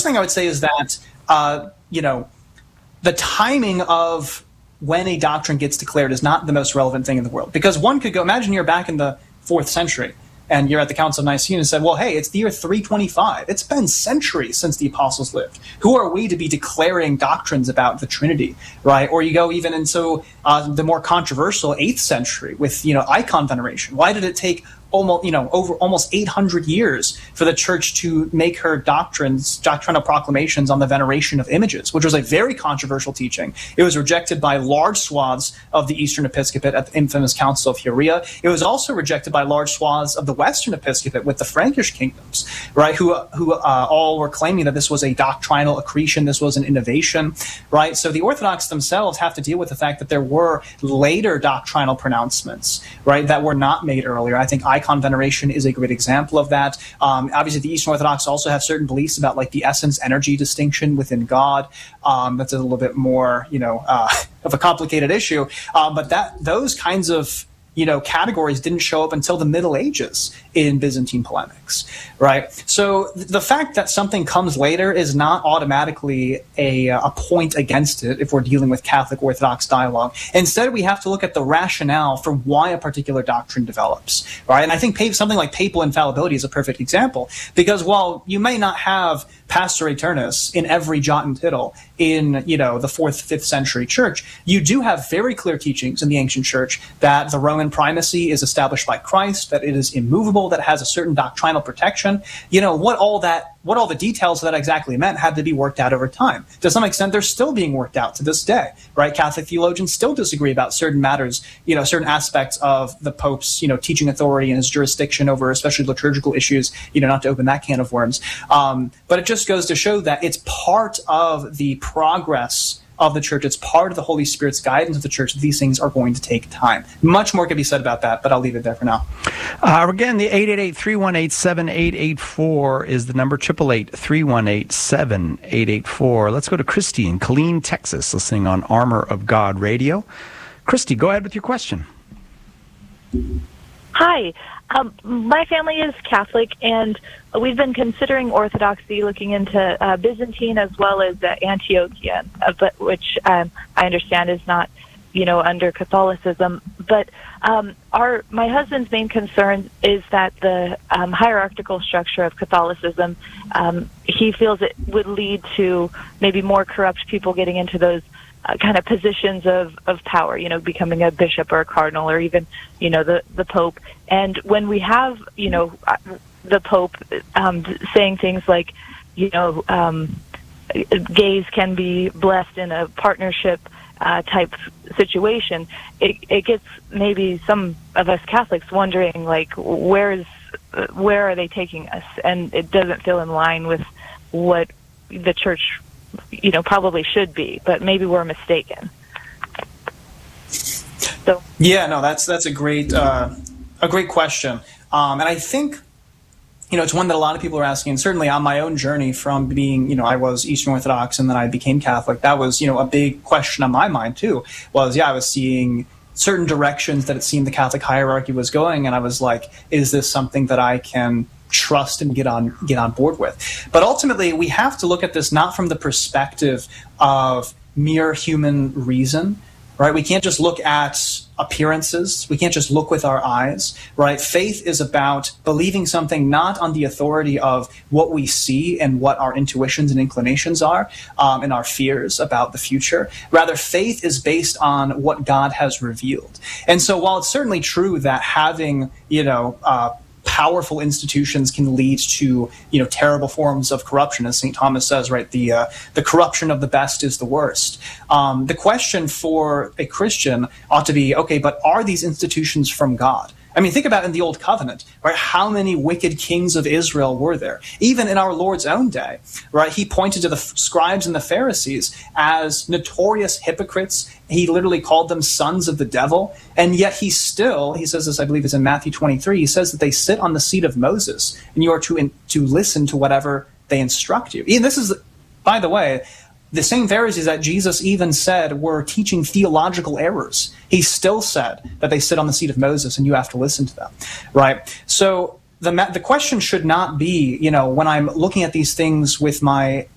thing I would say is that, the timing of when a doctrine gets declared is not the most relevant thing in the world. Because one could go, imagine you're back in the 4th century, and you're at the Council of Nicaea and said, well, hey, it's the year 325. It's been centuries since the apostles lived. Who are we to be declaring doctrines about the Trinity, right? Or you go even into the more controversial 8th century with, icon veneration. Why did it take almost 800 years for the church to make her doctrinal proclamations on the veneration of images, which was a very controversial teaching? It was rejected by large swaths of the Eastern Episcopate at the infamous Council of Huria. It was also rejected by large swaths of the Western Episcopate with the Frankish kingdoms, right? Who all were claiming that this was a doctrinal accretion, this was an innovation, right? So the Orthodox themselves have to deal with the fact that there were later doctrinal pronouncements, right, that were not made earlier. I think icon veneration is a great example of that. Obviously, the Eastern Orthodox also have certain beliefs about like the essence-energy distinction within God. That's a little bit more, of a complicated issue. But those kinds of categories didn't show up until the Middle Ages in Byzantine polemics, right? So the fact that something comes later is not automatically a point against it if we're dealing with Catholic Orthodox dialogue. Instead, we have to look at the rationale for why a particular doctrine develops, right? And I think something like papal infallibility is a perfect example, because while you may not have Pastor Aeternus in every jot and tittle in, the 4th, 5th century church, you do have very clear teachings in the ancient church that the Roman primacy is established by Christ, that it is immovable, that it has a certain doctrinal protection. What all the details of that exactly meant had to be worked out over time. To some extent, they're still being worked out to this day, right? Catholic theologians still disagree about certain matters, certain aspects of the Pope's, teaching authority and his jurisdiction over especially liturgical issues, not to open that can of worms. But it just goes to show that it's part of the progress of the church. It's part of the Holy Spirit's guidance of the church. These things are going to take time. Much more could be said about that, but I'll leave it there for now. Again, the 888-318-7884 is the number, 888-318-7884. Let's go to Christy in Killeen, Texas, listening on Armor of God Radio. Christy, go ahead with your question. Hi. My family is Catholic, and we've been considering Orthodoxy, looking into Byzantine as well as Antiochian, but which I understand is not, under Catholicism. But my husband's main concern is that the hierarchical structure of Catholicism, he feels it would lead to maybe more corrupt people getting into those kind of positions of power, becoming a bishop or a cardinal or even, the Pope. And when we have, the Pope saying things like, gays can be blessed in a partnership type situation, it gets maybe some of us Catholics wondering, like, where are they taking us? And it doesn't feel in line with what the church probably should be, but maybe we're mistaken. So that's a great question, and I think it's one that a lot of people are asking. And certainly on my own journey from being I was Eastern Orthodox and then I became Catholic, that was a big question on my mind too. I was seeing certain directions that it seemed the Catholic hierarchy was going, and I was like, is this something that I can trust and get on board with? But ultimately, we have to look at this not from the perspective of mere human reason, right? We can't just look at appearances. We can't just look with our eyes, right? Faith is about believing something not on the authority of what we see and what our intuitions and inclinations are, and our fears about the future. Rather, faith is based on what God has revealed. And so while it's certainly true that having, powerful institutions can lead to terrible forms of corruption, as St. Thomas says, right? The corruption of the best is the worst. The question for a Christian ought to be, okay, but are these institutions from God? I mean, think about in the Old Covenant, right? How many wicked kings of Israel were there? Even in our Lord's own day, right? He pointed to the scribes and the Pharisees as notorious hypocrites. He literally called them sons of the devil. And yet he says this, I believe it's in Matthew 23, he says that they sit on the seat of Moses, and you are to listen to whatever they instruct you. And this is, by the way, the same Pharisees that Jesus even said were teaching theological errors. He still said that they sit on the seat of Moses and you have to listen to them, right? So the question should not be, when I'm looking at these things with my